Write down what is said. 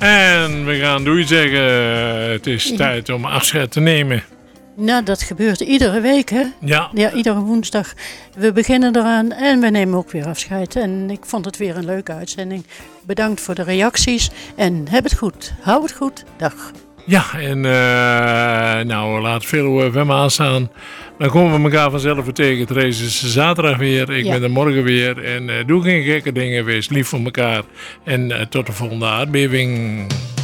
En we gaan doei zeggen. Het is tijd om afscheid te nemen. Nou, dat gebeurt iedere week, hè? Ja. Ja, iedere woensdag. We beginnen eraan en we nemen ook weer afscheid. En ik vond het weer een leuke uitzending. Bedankt voor de reacties en heb het goed. Hou het goed. Dag. Ja, en laat veel FM aanstaan. Dan komen we elkaar vanzelf weer tegen. Therese is zaterdag weer. Ik ben er morgen weer. En doe geen gekke dingen. Wees lief voor elkaar. En tot de volgende aardbeving.